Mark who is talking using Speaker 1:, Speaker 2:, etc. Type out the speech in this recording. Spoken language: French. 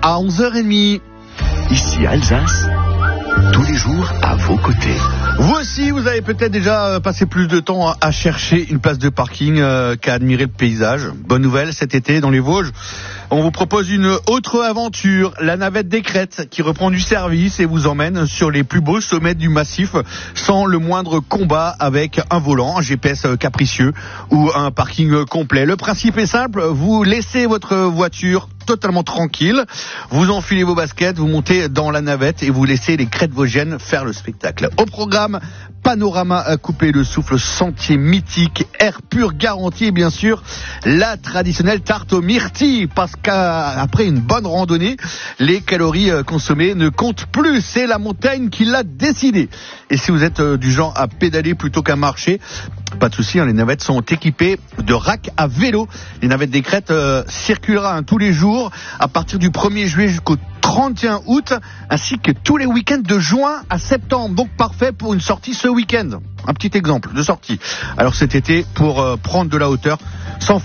Speaker 1: à 11h30.
Speaker 2: Ici Alsace, tous les jours à vos côtés.
Speaker 1: Vous aussi, vous avez peut-être déjà passé plus de temps à chercher une place de parking qu'à admirer le paysage. Bonne nouvelle, cet été, dans les Vosges, on vous propose une autre aventure, la navette des Crêtes, qui reprend du service et vous emmène sur les plus beaux sommets du massif, sans le moindre combat avec un volant, un GPS capricieux ou un parking complet. Le principe est simple, vous laissez votre voiture totalement tranquille, vous enfilez vos baskets, vous montez dans la navette et vous laissez les crêtes vosgiennes faire le spectacle. Au programme, panorama à couper le souffle, sentier mythique, air pur garanti et bien sûr la traditionnelle tarte aux myrtilles, parce qu'après une bonne randonnée, les calories consommées ne comptent plus, c'est la montagne qui l'a décidé. Et si vous êtes du genre à pédaler plutôt qu'à marcher, pas de souci, les navettes sont équipées de racks à vélo. Les navettes des Crêtes circulera tous les jours à partir du 1er juillet jusqu'au 31 août, ainsi que tous les week-ends de juin à septembre. Donc parfait pour une sortie ce week-end. Un petit exemple de sortie. Alors cet été, pour prendre de la hauteur, sans